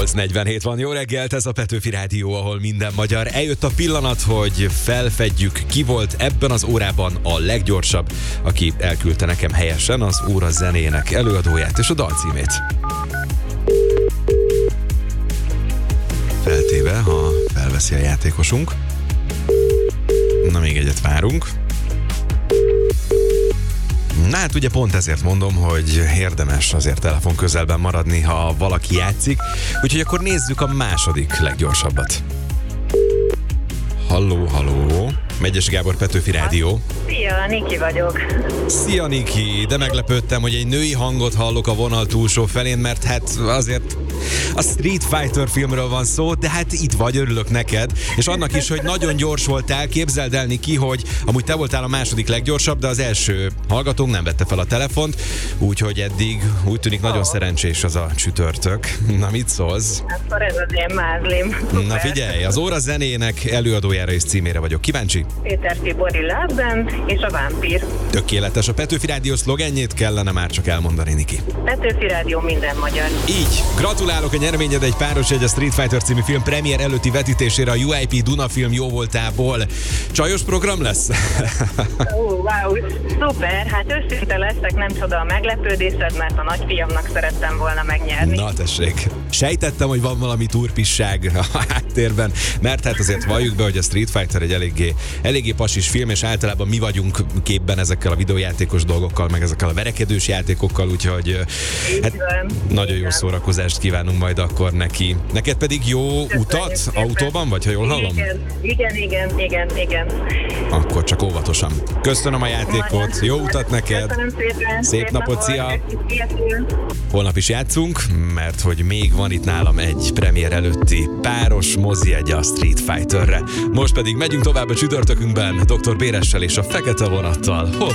8:47 van, jó reggelt, ez a Petőfi Rádió, ahol minden magyar. Eljött a pillanat, hogy felfedjük, ki volt ebben az órában a leggyorsabb, aki elküldte nekem helyesen az óra zenének előadóját és a dalcímét. Feltéve, ha felveszi a játékosunk. Na, még egyet várunk. Na hát ugye pont ezért mondom, hogy érdemes azért telefon közelben maradni, ha valaki játszik. Úgyhogy akkor nézzük a második leggyorsabbat. Halló. Megyesi Gábor, Petőfi Rádió. Szia, Niki vagyok. Szia, Niki, de meglepődtem, hogy egy női hangot hallok a vonal túlsó felén, mert hát azért a Street Fighter filmről van szó, de hát itt vagy, örülök neked, és annak is, hogy nagyon gyors voltál. Képzeld el, Niki, hogy amúgy te voltál a második leggyorsabb, de az első hallgatónk nem vette fel a telefont, úgyhogy eddig úgy tűnik nagyon szerencsés az a csütörtök. Na, mit szólsz? Akkor ez az én mázlim. Na figyelj, az óra zenének előadójára és címére vagyok kíváncsi. Péter Tibori Love Band és a Vámpír. Tökéletes, a Petőfi Rádió szlogenjét kellene már csak elmondani, Niki. Petőfi Rádió, minden magyar. Így, gratulálok, a nyereményed egy páros jegy a Street Fighter című film premier előtti vetítésére a UIP Dunafilm jóvoltából. Csajos program lesz? Wow, szuper, hát őszinte leszek, nem csoda a meglepődésed, mert a nagyfiamnak szerettem volna megnyerni. Na tessék, sejtettem, hogy van valami turpisság a háttérben, mert hát azért valljuk be, hogy a Street Fighter egy eléggé pasis film, és általában mi vagyunk képben ezekkel a videójátékos dolgokkal, meg ezekkel a verekedős játékokkal, úgyhogy hát nagyon jó szórakozást kívánunk majd akkor neki. Neked pedig jó utat autóban, vagy ha jól hallom? Igen. Akkor csak óvatosan. Köszönöm a játékot, jó utat neked! Köszönöm szépen! Szép napot, szia! Holnap is játszunk, mert hogy még van itt nálam egy premier előtti páros mozijegy a Street Fighterre. Most pedig megyünk tovább a csütörtökünkben Dr. Béressel és a Fekete Vonattal.